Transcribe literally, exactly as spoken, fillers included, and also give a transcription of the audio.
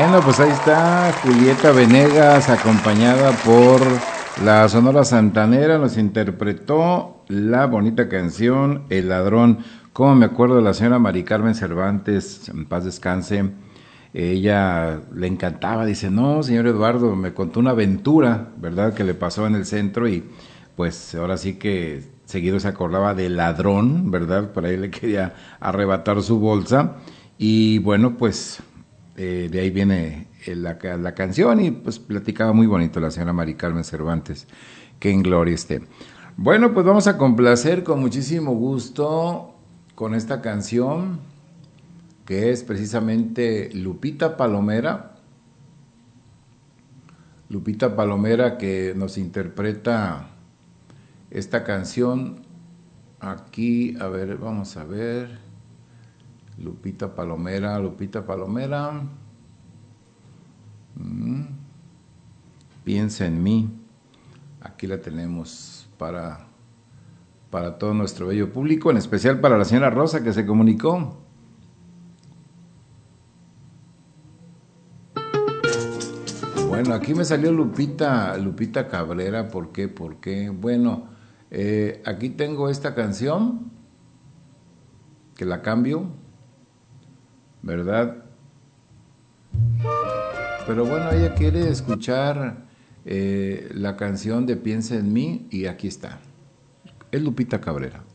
Bueno, pues ahí está Julieta Venegas, acompañada por la Sonora Santanera, nos interpretó la bonita canción El Ladrón. Como me acuerdo de la señora Mari Carmen Cervantes, en paz descanse, ella le encantaba, dice, no, señor Eduardo, me contó una aventura, ¿verdad?, que le pasó en el centro y pues ahora sí que seguido se acordaba del ladrón, ¿verdad?, por ahí le quería arrebatar su bolsa y bueno, pues eh, de ahí viene la, la canción y pues platicaba muy bonito la señora Mari Carmen Cervantes, que en gloria esté. Bueno, pues vamos a complacer con muchísimo gusto con esta canción que es precisamente Lupita Palomera. Lupita Palomera que nos interpreta esta canción aquí, a ver, vamos a ver. Lupita Palomera, Lupita Palomera. Mm. Piensa en mí. Aquí la tenemos para, para todo nuestro bello público, en especial para la señora Rosa que se comunicó. Bueno, aquí me salió Lupita, Lupita Cabrera. ¿Por qué? ¿Por qué? Bueno, eh, aquí tengo esta canción, que la cambio, ¿verdad? Pero bueno, ella quiere escuchar eh, la canción de Piensa en mí y aquí está. Es Lupita Cabrera.